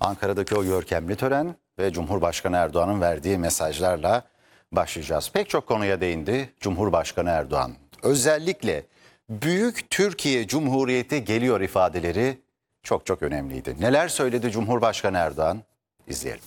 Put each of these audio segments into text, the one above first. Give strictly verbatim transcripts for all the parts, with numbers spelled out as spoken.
Ankara'daki o görkemli tören ve Cumhurbaşkanı Erdoğan'ın verdiği mesajlarla başlayacağız. Pek çok konuya değindi Cumhurbaşkanı Erdoğan. Özellikle Büyük Türkiye Cumhuriyeti geliyor ifadeleri çok çok önemliydi. Neler söyledi Cumhurbaşkanı Erdoğan? İzleyelim.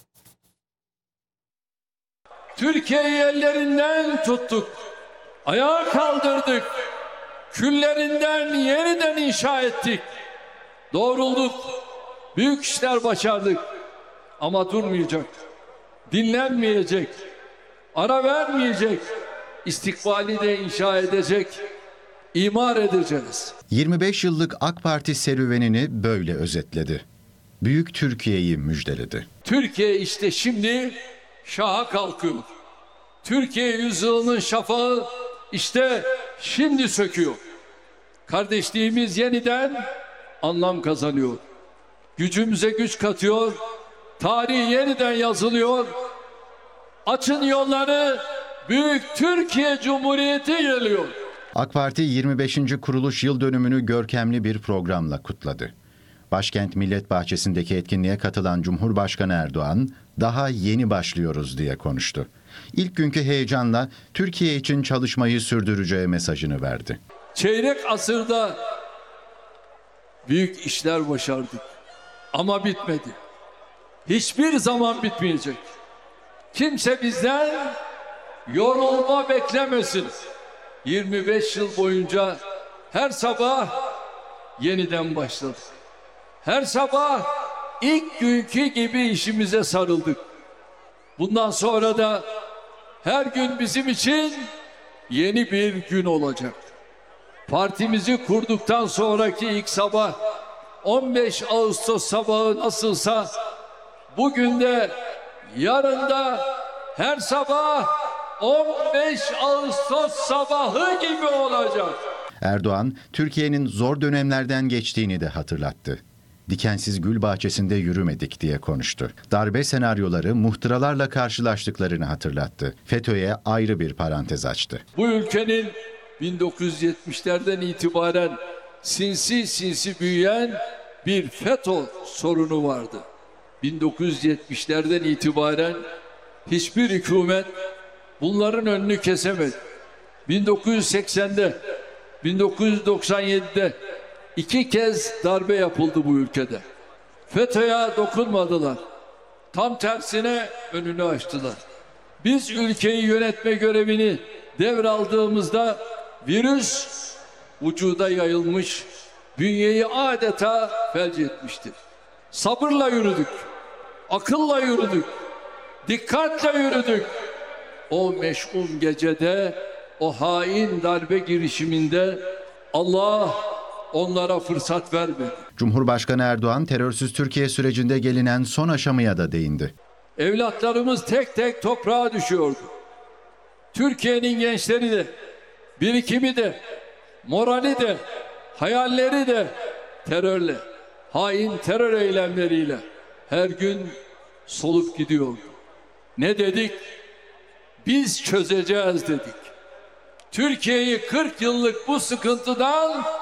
Türkiye'yi ellerinden tuttuk, ayağa kaldırdık, küllerinden yeniden inşa ettik, doğrulduk, büyük işler başardık ama durmayacak, dinlenmeyecek, ara vermeyecek, istikbali de inşa edecek, imar edeceğiz. yirmi beş yıllık AK Parti serüvenini böyle özetledi. Büyük Türkiye'yi müjdeledi. Türkiye işte şimdi şaha kalkıyor. Türkiye yüzyılının şafağı işte şimdi söküyor. Kardeşliğimiz yeniden anlam kazanıyor. Gücümüze güç katıyor. Tarih yeniden yazılıyor. Açın yolları, Büyük Türkiye Cumhuriyeti geliyor. AK Parti yirmi beşinci kuruluş yıl dönümünü görkemli bir programla kutladı. Başkent Millet Bahçesi'ndeki etkinliğe katılan Cumhurbaşkanı Erdoğan, daha yeni başlıyoruz diye konuştu. İlk günkü heyecanla Türkiye için çalışmayı sürdüreceği mesajını verdi. Çeyrek asırda büyük işler başardık ama bitmedi. Hiçbir zaman bitmeyecek. Kimse bizden yorulma beklemesin. yirmi beş yıl boyunca her sabah yeniden başladık. Her sabah ilk günkü gibi işimize sarıldık. Bundan sonra da her gün bizim için yeni bir gün olacak. Partimizi kurduktan sonraki ilk sabah on beş Ağustos sabahı nasılsa bugün de yarın da her sabah on beş Ağustos sabahı gibi olacak. Erdoğan, Türkiye'nin zor dönemlerden geçtiğini de hatırlattı. Dikensiz gül bahçesinde yürümedik diye konuştu. Darbe senaryoları muhtıralarla karşılaştıklarını hatırlattı. FETÖ'ye ayrı bir parantez açtı. Bu ülkenin bin dokuz yüz yetmişlerden itibaren sinsi sinsi büyüyen bir FETÖ sorunu vardı. bin dokuz yüz yetmişlerden itibaren hiçbir hükümet bunların önünü kesemedi. bin dokuz yüz seksende, bin dokuz yüz doksan yedide iki kez darbe yapıldı bu ülkede. FETÖ'ye dokunmadılar. Tam tersine önünü açtılar. Biz ülkeyi yönetme görevini devraldığımızda virüs vücuda yayılmış, bünyeyi adeta felç etmiştir. Sabırla yürüdük, akılla yürüdük, dikkatle yürüdük. O meş'um gecede, o hain darbe girişiminde Allah onlara fırsat vermedi. Cumhurbaşkanı Erdoğan terörsüz Türkiye sürecinde gelinen son aşamaya da değindi. Evlatlarımız tek tek toprağa düşüyordu. Türkiye'nin gençleri de, birikimi de, morali de, hayalleri de terörle, hain terör eylemleriyle her gün solup gidiyordu. Ne dedik? Biz çözeceğiz dedik. Türkiye'yi kırk yıllık bu sıkıntıdan